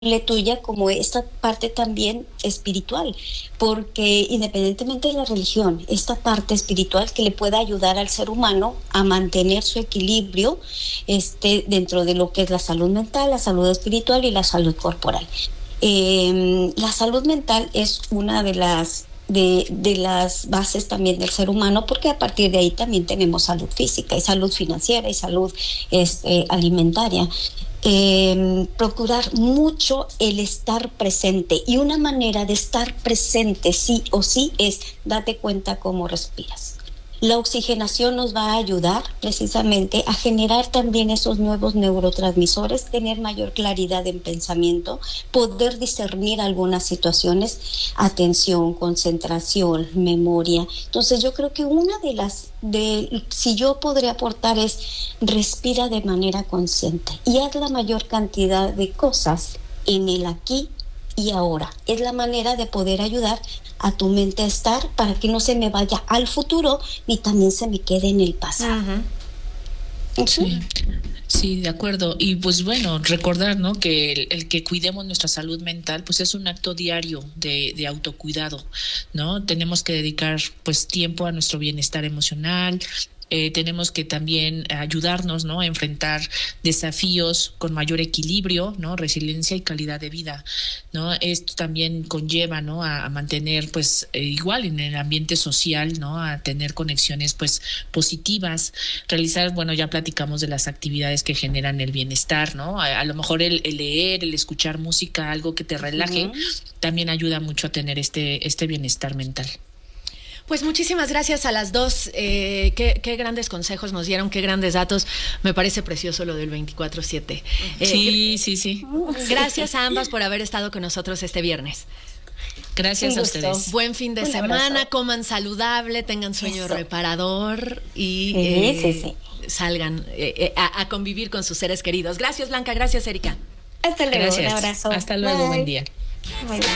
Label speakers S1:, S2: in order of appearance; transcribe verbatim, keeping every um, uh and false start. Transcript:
S1: tuya como esta parte también espiritual, porque independientemente de la religión, esta parte espiritual que le pueda ayudar al ser humano a mantener su equilibrio este, dentro de lo que es la salud mental, la salud espiritual y la salud corporal. Eh, la salud mental es una de las de, de las bases también del ser humano, porque a partir de ahí también tenemos salud física y salud financiera y salud este, alimentaria. Eh, procurar mucho el estar presente, y una manera de estar presente sí o sí es date cuenta cómo respiras. La oxigenación nos va a ayudar precisamente a generar también esos nuevos neurotransmisores, tener mayor claridad en pensamiento, poder discernir algunas situaciones, atención, concentración, memoria. Entonces yo creo que una de las, de, si yo podría aportar es respira de manera consciente y haz la mayor cantidad de cosas en el aquí y ahora. Es la manera de poder ayudar a tu mente a estar para que no se me vaya al futuro ni también se me quede en el pasado.
S2: Uh-huh. Sí, sí, de acuerdo. Y pues bueno, recordar, ¿no? Que el, el que cuidemos nuestra salud mental, pues es un acto diario de, de autocuidado, ¿no? Tenemos que dedicar pues tiempo a nuestro bienestar emocional. Eh, tenemos que también ayudarnos, ¿no? A enfrentar desafíos con mayor equilibrio, ¿no? Resiliencia y calidad de vida, ¿no? Esto también conlleva, ¿no? A, a mantener, pues, eh, igual en el ambiente social, ¿no? A tener conexiones, pues, positivas, realizar, bueno, ya platicamos de las actividades que generan el bienestar, ¿no? A, a lo mejor el, el leer, el escuchar música, algo que te relaje, uh-huh. también ayuda mucho a tener este, este bienestar mental.
S3: Pues muchísimas gracias a las dos, eh, qué, qué grandes consejos nos dieron, qué grandes datos, me parece precioso lo del veinticuatro siete.
S2: Eh, sí, sí, sí.
S3: Gracias a ambas por haber estado con nosotros este viernes.
S2: Gracias a ustedes.
S3: Buen fin de
S1: Un
S3: semana,
S1: abrazo.
S3: Coman saludable, tengan sueño
S1: Eso.
S3: reparador y
S1: sí,
S3: eh,
S1: sí, sí.
S3: salgan eh, a, a convivir con sus seres queridos. Gracias, Blanca, gracias, Erika.
S1: Hasta luego,
S2: Gracias.
S1: un abrazo.
S2: Hasta luego,
S1: Bye.
S2: buen día.
S1: Bye.